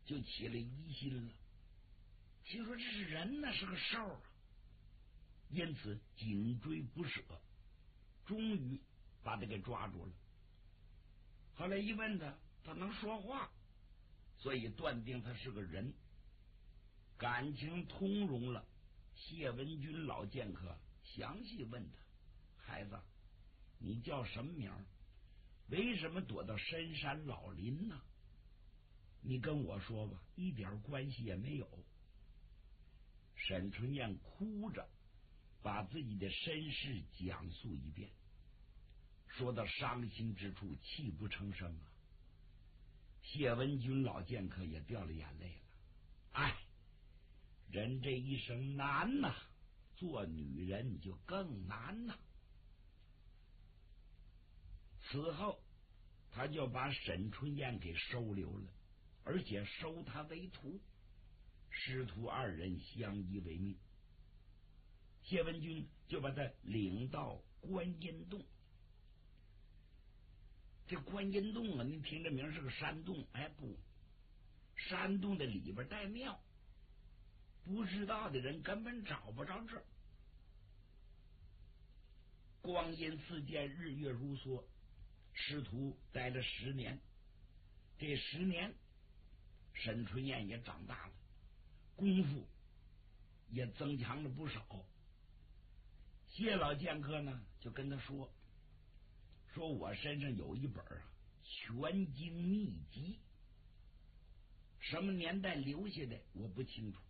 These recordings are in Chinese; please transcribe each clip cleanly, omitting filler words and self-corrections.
就起了疑心了，心说这是人呢，是个兽啊，因此紧追不舍，终于把他给抓住了。后来一问他，他能说话，所以断定他是个人，感情通融了。谢文军老剑客详细问他：孩子，你叫什么名？为什么躲到深山老林呢？你跟我说吧，一点关系也没有。沈春燕哭着把自己的身世讲述一遍，说到伤心之处泣不成声啊。谢文军老剑客也掉了眼泪了。哎，人这一生难呐，做女人就更难呐。此后他就把沈春燕给收留了，而且收他为徒，师徒二人相依为命。谢文军就把他领到观音洞。这观音洞啊，您听这名是个山洞，哎不，山洞的里边带庙，不知道的人根本找不着这儿。光阴似箭，日月如梭，师徒待了10年。这10年，沈春燕也长大了，功夫也增强了不少。谢老剑客呢，就跟他说我身上有一本全经秘籍，什么年代留下的我不清楚。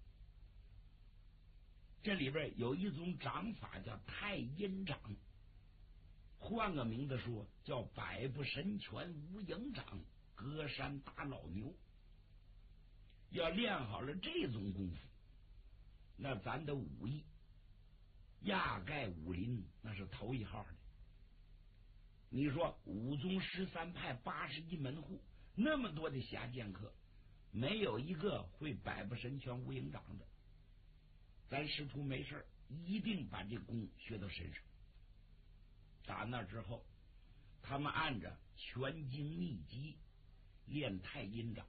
这里边有一种掌法叫太阴掌，换个名字说叫百步神拳无影掌，隔山打老牛。要练好了这种功夫，那咱的武艺压盖武林那是头一号的。你说武宗13派81门户，那么多的侠剑客，没有一个会百步神拳无影掌的。咱师徒没事一定把这功学到身上。打那之后，他们按着全经秘籍练太阴掌。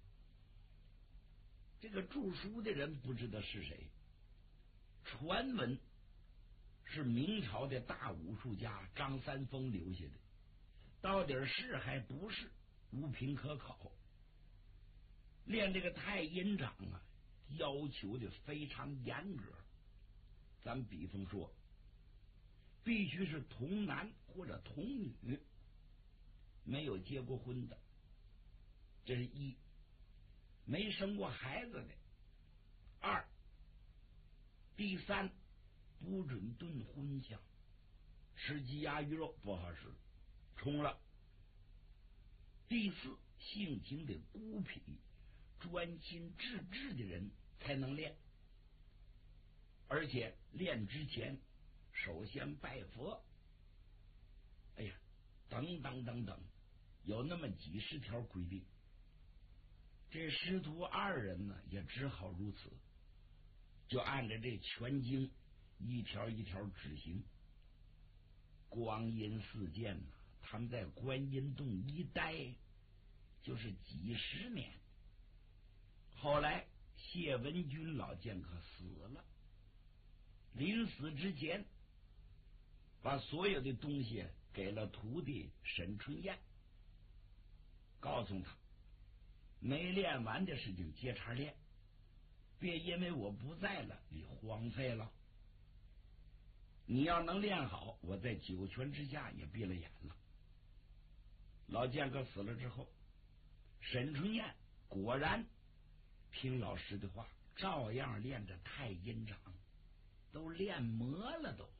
这个著书的人不知道是谁，传闻是明朝的大武术家张三丰留下的，到底是还不是无凭可考。练这个太阴掌啊，要求的非常严格。咱比方说，必须是童男或者童女，没有结过婚的，这是一；没生过孩子的，二；第三，不准炖荤香，吃鸡鸭鱼肉不好使，冲了。第四，性情得孤僻，专心致志的人才能练，而且练之前首先拜佛。哎呀，等等等等，有那么几十条规定。这师徒二人呢，也只好如此，就按照这全经一条一条执行。光阴似箭呐，他们在观音洞一待就是几十年。后来谢文军老剑客死了，临死之前把所有的东西给了徒弟沈春燕，告诉他没练完的事情接茬练，别因为我不在了你荒废了。你要能练好，我在九泉之下也闭了眼了。老剑客死了之后，沈春燕果然听老师的话，照样练着太阴掌，都练魔了都，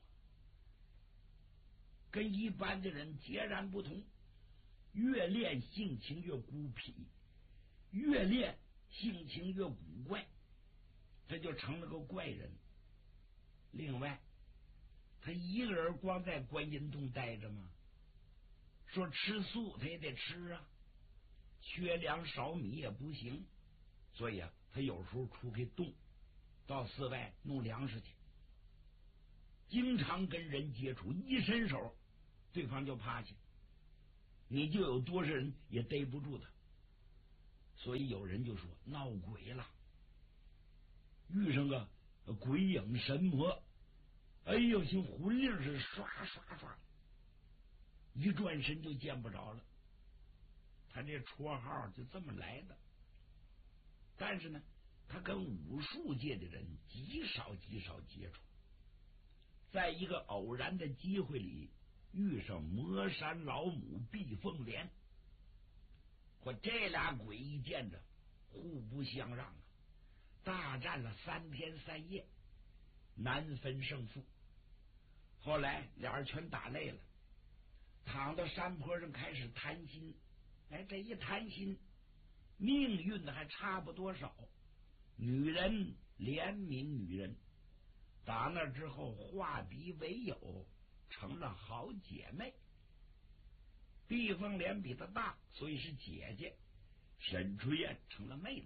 跟一般的人截然不同。越练性情越孤僻，越练性情越古怪，这就成了个怪人。另外，他一个人光在观音洞待着吗？说吃素他也得吃啊，缺粮少米也不行，所以他有时候出去动，到寺外弄粮食去，经常跟人接触，一伸手对方就趴下，你就有多少人也逮不住他。 所以有人就说闹鬼了，遇上个鬼影神魔，哎呦，像魂灵似的，刷刷刷，一转身就见不着了。他这绰号就这么来的。但是呢，他跟武术界的人极少接触，在一个偶然的机会里遇上魔山老母毕凤莲，或这俩鬼一见着互不相让啊，大战了3天3夜，难分胜负。后来俩人全打累了，躺到山坡上开始谈心。哎，这一谈心，命运还差不多少。女人怜悯女人，打那之后化敌为友，成了好姐妹。毕凤莲比她大，所以是姐姐。沈春燕成了妹子。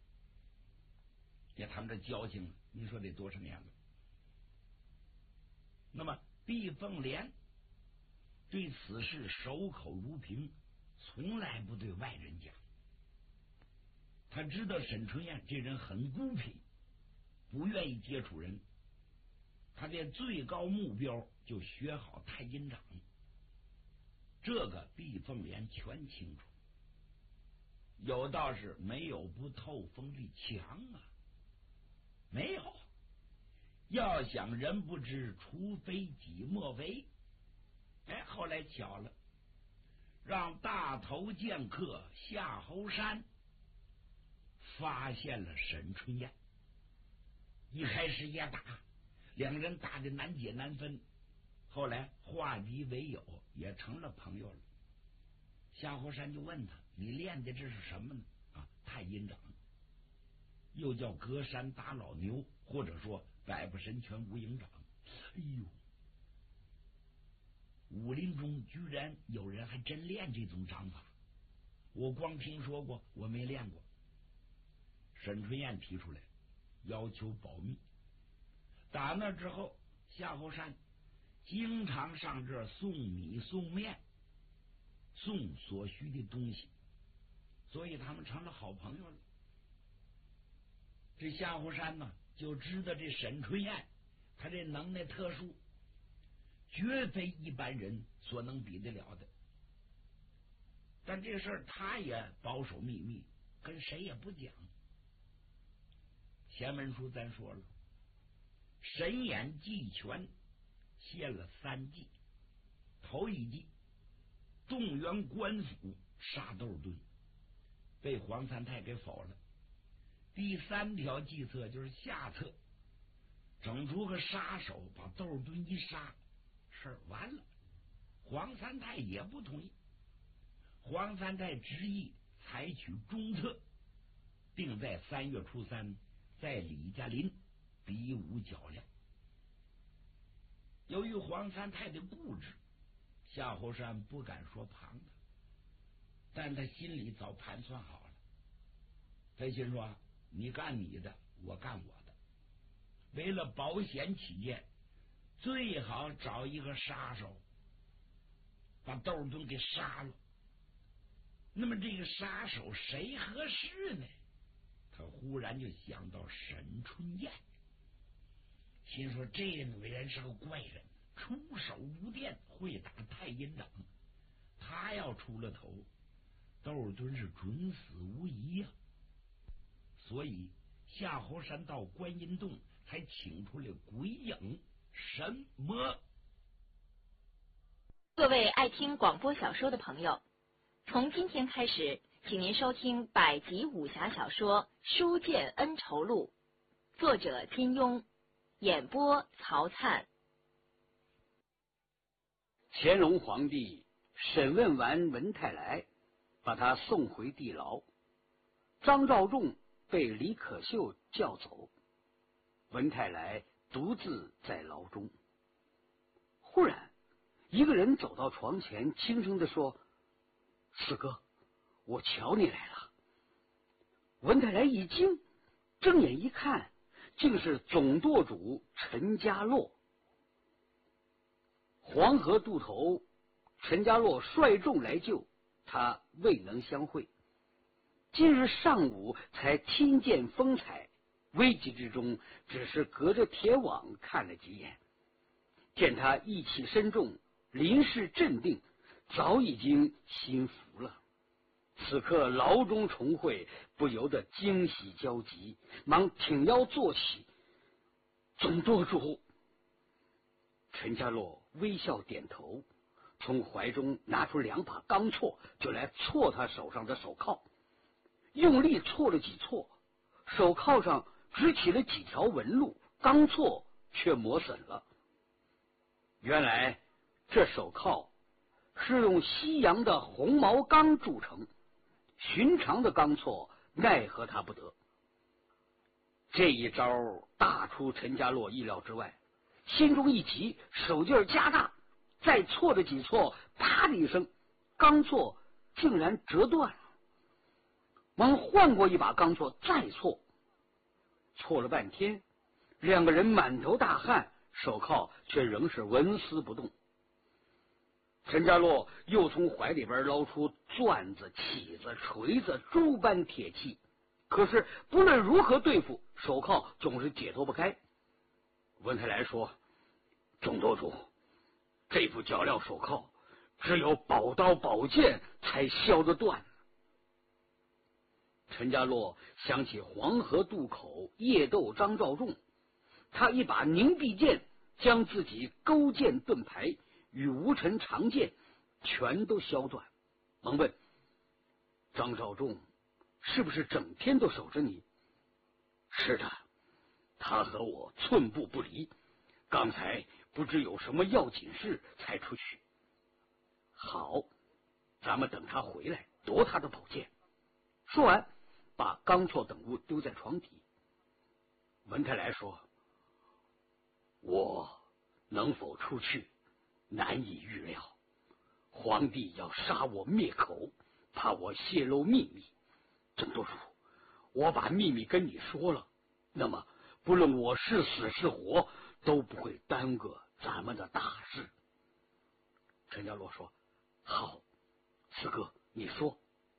这他们这交情，你说得多少年了？那么毕凤莲对此事守口如瓶，从来不对外人讲。他知道沈春燕这人很孤僻，不愿意接触人，他的最高目标就学好太阴掌。这个毕凤莲全清楚，有道是没有不透风的墙啊，没有。要想人不知，除非己莫为。哎，后来巧了，让大头剑客夏侯山发现了沈春燕，一开始也打，两人打得难解难分，后来化敌为友，也成了朋友了。夏侯山就问他：“你练的这是什么呢？”啊，太阴掌，又叫隔山打老牛，或者说百步神拳无影掌。哎呦，武林中居然有人还真练这种掌法，我光听说过，我没练过。沈春燕提出来要求保密。打那之后，夏侯山经常上这儿送米送面，送所需的东西，所以他们成了好朋友了。这夏侯山呢，就知道这沈春燕他这能耐特殊，绝非一般人所能比得了的。但这事儿他也保守秘密，跟谁也不讲。前文书咱说了，神眼祭拳献了3计，头一计动员官府杀窦敦，被黄三泰给否了。第3条计策就是下策，整出个杀手把窦敦一杀，事儿完了。黄三泰也不同意，黄三泰执意采取中策，并在3月初3在李家林比武较量。由于黄三泰的固执，夏侯山不敢说旁的，但他心里早盘算好了。他心说：你干你的，我干我的，为了保险起见，最好找一个杀手把窦敦给杀了。那么这个杀手谁合适呢？他忽然就想到沈春燕，心说这女人是个怪人，出手无电，会打太阴掌，他要出了头，窦敦是准死无疑呀。所以夏侯山到观音洞才请出了鬼影神魔。 各位爱听广播小说的朋友，从今天开始，请您收听百集武侠小说《书剑恩仇录》，作者金庸，演播曹灿。 乾隆皇帝审问完文泰来，把他送回地牢。张召仲被李可秀叫走，文泰来独自在牢中。忽然一个人走到床前，轻声地说：四哥，我瞧你来了。文泰来一惊，睁眼一看，竟是总舵主陈家洛。黄河渡头，陈家洛率众来救，他未能相会。 今日上午才亲见风采，危急之中只是隔着铁网看了几眼，见他义气深重，临事镇定，早已经心服了。此刻牢中重会，不由得惊喜交集，忙挺腰坐起。总舵主。陈家洛微笑点头，从怀中拿出2把钢锉，就来挫他手上的手铐。用力挫了几挫，手铐上只起了几条纹路，钢锉却磨损了。原来这手铐是用西洋的红毛钢铸成，寻常的钢锉奈何他不得。这一招大出陈家洛意料之外，心中一急，手劲加大，再挫了几挫，啪的一声，钢锉竟然折断了。忙换过一把钢锉再挫，挫了半天，2个人满头大汗，手铐却仍是纹丝不动。陈家洛又从怀里边捞出钻子、起子、锤子诸般铁器，可是不论如何对付，手铐总是解脱不开。文泰来说：“总舵主，这副脚镣手铐只有宝刀宝剑才削得断。”陈家洛想起黄河渡口夜斗张召仲，他一把凝碧剑将自己勾剑盾牌与吴尘长剑全都削断，忙问：“张召仲是不是整天都守着你？”“是的，他和我寸步不离，刚才不知有什么要紧事才出去。”“好，咱们等他回来夺他的宝剑。”说完，把钢锉等物丢在床底。文泰来说：“我能否出去，难以预料。皇帝要杀我灭口，怕我泄露秘密。总舵主，我把秘密跟你说了，那么不论我是死是活，都不会耽搁咱们的大事。”陈家洛说：“好，四哥，你说。”“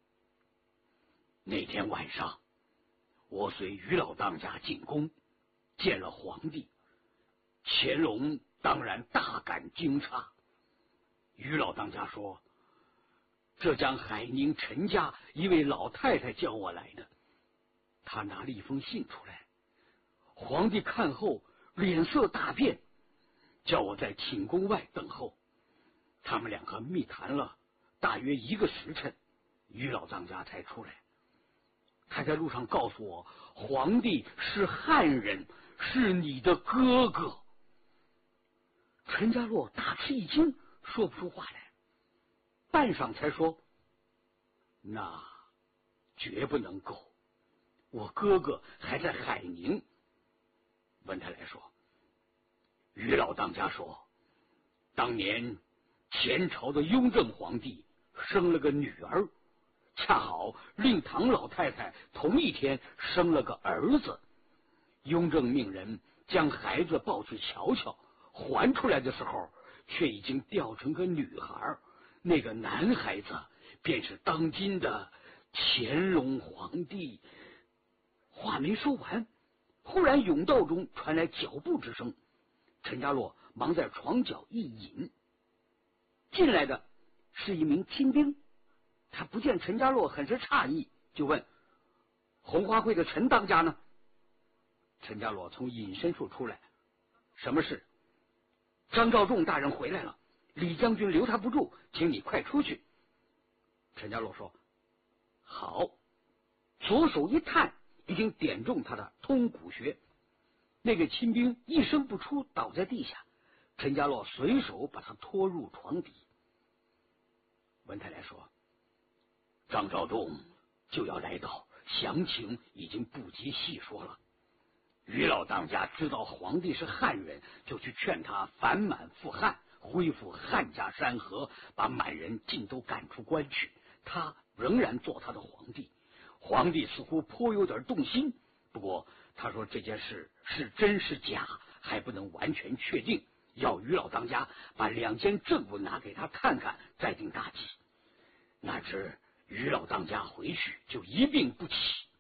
那天晚上，我随于老当家进宫，见了皇帝。乾隆当然大感惊诧。于老当家说：‘浙江海宁陈家一位老太太叫我来的。’他拿了一封信出来，皇帝看后脸色大变，叫我在寝宫外等候。他们2个密谈了大约1个时辰，于老当家才出来。他在路上告诉我，皇帝是汉人，是你的哥哥。”陈家洛大吃一惊，说不出话来，半晌才说：“那绝不能够，我哥哥还在海宁。”文泰来说：“于老当家说，当年前朝的雍正皇帝生了个女儿，恰好令唐老太太同一天生了个儿子。雍正命人将孩子抱去瞧瞧，还出来的时候，却已经掉成个女孩。那个男孩子便是当今的乾隆皇帝。”话没说完，忽然甬道中传来脚步之声。陈家洛忙在床角一引，进来的是一名亲兵。他不见陈家洛，很是诧异，就问：“红花会的陈当家呢？”陈家洛从隐身处出来：“什么事？”“张召仲大人回来了，李将军留他不住，请你快出去。”陈家洛说：“好。”左手一探，已经点中他的通骨穴。那个亲兵一声不出，倒在地下。陈家洛随手把他拖入床底。文太来说：“张召仲就要来到，详情已经不及细说了。于老当家知道皇帝是汉人，就去劝他反满复汉，恢复汉家山河，把满人尽都赶出关去。他仍然做他的皇帝。皇帝似乎颇有点动心，不过他说这件事是真是假还不能完全确定，要于老当家把2件证物拿给他看看，再定大计。哪知于老当家回去就一病不起，